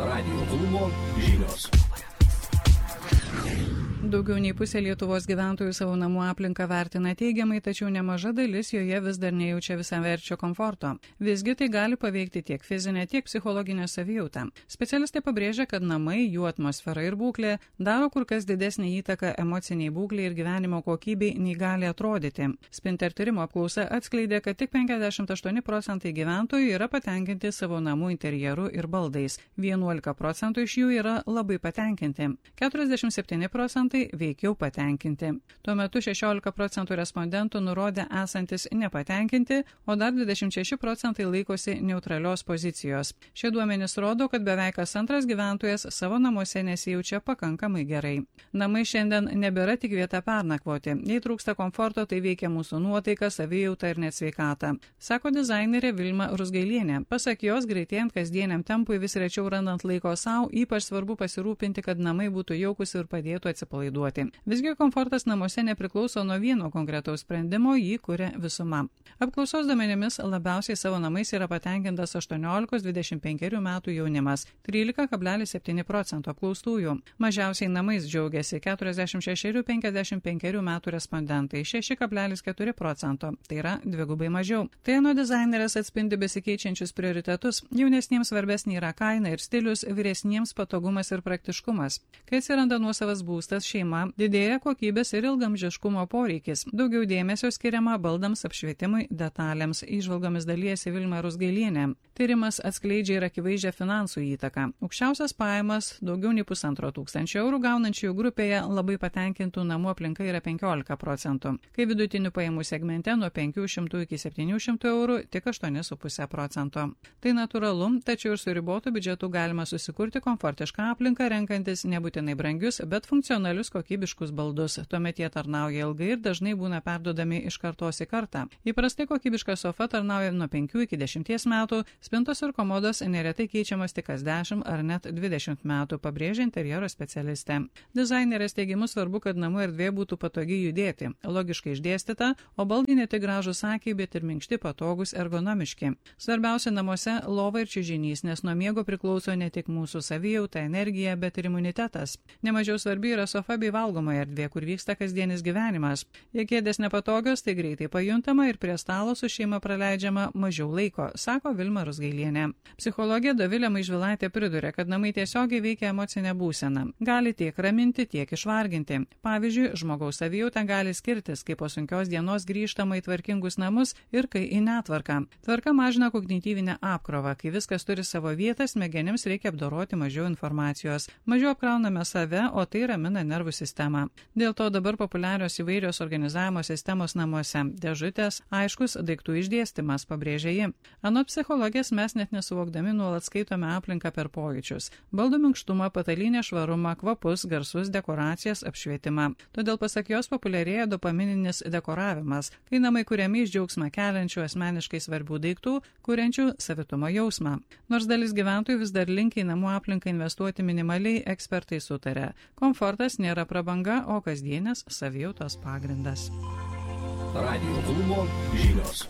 Radijo klubo žinios. Daugiau nei pusė Lietuvos gyventojų savo namų aplinką vertina teigiamai, tačiau nemaža dalis joje vis dar nejaučia visaverčio komforto. Visgi tai gali paveikti tiek fizinę, tiek psichologinę savijautą. Specialistai pabrėžia, kad namai, jų atmosfera ir būklė daro kur kas didesnį įtaką emociniai būklei ir gyvenimo kokybei, nei gali atrodyti. Spinter tyrimo apklausa atskleidė, kad tik 58% gyventojų yra patenkinti savo namų interjeru ir baldais. 11% iš jų yra labai patenkinti. 47% veikiau patenkinti. Tuo metu 16% respondentų nurodė esantis nepatenkinti, o dar 26% laikosi neutralios pozicijos. Šie duomenys rodo, kad beveik kas antras gyventojas savo namuose nesijaučia pakankamai gerai. Namai šiandien nebėra tik vieta pernakvoti. Jei trūksta komforto, tai veikia mūsų nuotaiką, savijautą ir net sveikatą, sako dizainerė Vilma Ruzgailienė. Pasak jos, greitėjant kasdieniam tempui vis rečiau randant laiko savo, ypač svarbu pasirūpinti, kad namai būtų jaukus ir padėtų atsipalaiduoti. Visgi komfortas namuose nepriklauso nuo vieno konkretaus sprendimo, jį kuria visuma. Apklausos duomenimis labiausiai savo namais yra patenkintas 18-25 metų jaunimas, 13,7% apklaustųjų. Mažiausiai namais džiaugiasi 46-55 metų respondentai, 6,4%, tai yra dvigubai mažiau. Tai nuo dizainerės atspindi besikeičiančius prioritetus. Jaunesniems svarbesnė yra kaina ir stilius, vyresniems patogumas ir praktiškumas. Kai atsiranda nuosavas būstas, šeima, didėja kokybės ir ilgamžiškumo poreikis. Daugiau dėmesio skiriama baldams, apšvietimui, detalėms. Įžvalgomis dalijasi Vilma Ruzgailienė. Tyrimas atskleidžia ir akivaizdžią finansų įtaką. Aukščiausias pajamas, daugiau nei 1,5 tūkstančio eurų gaunančiųjų grupėje labai patenkintų namų aplinka yra 15%, kai vidutinių pajamų segmente nuo 500 iki 700 eurų tik 8,5%. Tai natūralu, tačiau ir su ribotu biudžetu galima susikurti komfortišką aplinką, renkantis nebūtinai brangius, bet funkcionalius kokybiškus baldus. Tuomet jie tarnauja ilgai ir dažnai būna perduodami iš kartos į kartą. Įprastai kokybiška sofa tarnauja nuo 5 iki 10 metų, spintos ir komodos neretai keičiamos tik kas 10 ar net 20 metų, pabrėžia interjero specialistė. Dizainerės teigimu svarbu, kad namų erdvė būtų patogiai judėti, logiškai išdėstyta, o baldai ne tik gražūs akiai, bet ir minkšti, patogus, ergonomiški. Svarbiausia namuose lova ir čiužinys, nes nuo miego priklauso ne tik mūsų savijauta, energija, bet ir imunitetas. Nemažiau svarbi yra sofa bei valgomoji erdvė, kur vyksta kasdienis gyvenimas. Jei kėdės nepatogios, tai greitai pajuntama ir prie stalo su šeima praleidžiama mažiau laiko, sako Vilma Ruzgailienė. Psichologė Dovilė Maižvilaitė priduria, kad namai tiesiogiai veikia emocinę būseną. Gali tiek raminti, tiek išvarginti. Pavyzdžiui, žmogaus savijauta gali skirtis, kai po sunkios dienos grįžtama į tvarkingus namus ir kai į netvarką. Tvarka mažina kognityvinę apkrovą. Kai viskas turi savo vietą, smegenims reikia apdoroti mažiau informacijos. Mažiau apkrauname save, o tai ramina nervų sistemą. Dėl to dabar populiarios įvairios organizavimo sistemos namuose. Dėžutės, aiškus daiktų išdėstymas, pabrėžia ji. Anot psichologės mes net nesuvokdami nuolat skaitome aplinką per pojūčius. Baldų minkštumą, patalynę švarumą, kvapus, garsus, dekoracijas, apšvietimą. Todėl pasak jos populiarėja dopamininis dekoravimas, kai namai kuriami iš džiaugsmą keliančių asmeniškai svarbių daiktų, kuriančių savitumo jausmą. Nors dalis gyventojų vis dar linkia į namų aplinką investuoti minimaliai, ekspertai sutarė. Komfortas nėra prabanga, o kasdienės savijautos pagrindas. Radijo klubo žinios.